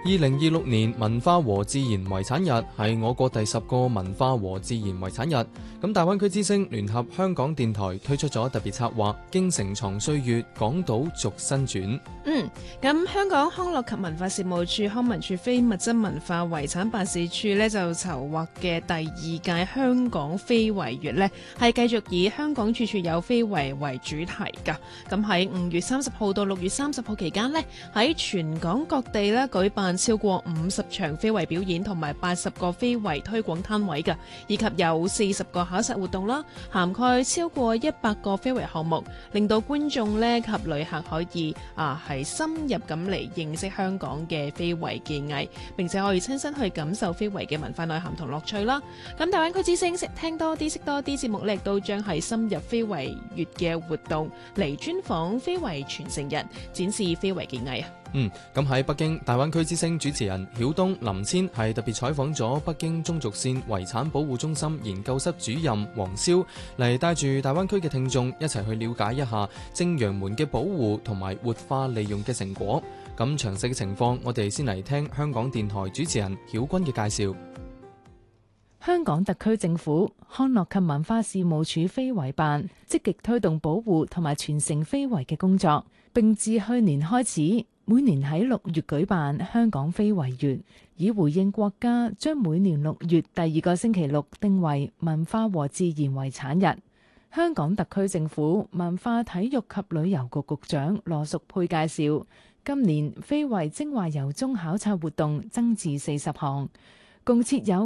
2026年文化和自然遺產日係我國第10個文化和自然遺產日。咁大灣區之聲聯合香港電台推出咗特別策劃《京城藏歲月港島續新傳》。 咁香港康樂及文化事務處康文署非物質文化遺產辦事處呢就籌劃嘅第2屆香港非遺月呢，係繼續以香港處處有非遺為主題㗎。咁喺5月30號到6月30號期間呢，喺全港各地呢舉辦超過50場非遺表演同埋80個非遺推廣攤位㗎，以及有40個考察活動啦，涵蓋超過100個非遺項目，令到觀眾呢及旅客可以係深入咁嚟認識香港嘅非遺技藝，並且可以親身去感受非遺嘅文化內涵同樂趣啦。咁大灣區之聲聽多啲識多啲節目呢，亦都將係深入非遺月嘅活動嚟專訪非遺傳承人，展示非遺技藝啊。 咁喺北京，大灣區之聲主持人曉東、林千係特別採訪咗北京中軸線遺產保護中心研究室主任黃蕭，嚟帶住大灣區嘅聽眾一齊去了解一下正陽門嘅保護同埋活化利用嘅成果。咁詳細嘅情況，我哋先嚟聽香港電台主持人曉君嘅介紹。 香港特區政府康樂及文化事務署非遺辦積極推動保護同埋傳承非遺嘅工作，並自去年開始每年喺6月舉辦香港非遺月，以回應國家將每年6月第2個星期六定為文化和自然遺產日。香港特區政府文化體育及旅遊局局長羅淑佩介紹，今年非遺精華遊蹤考察活動增至40項，共設有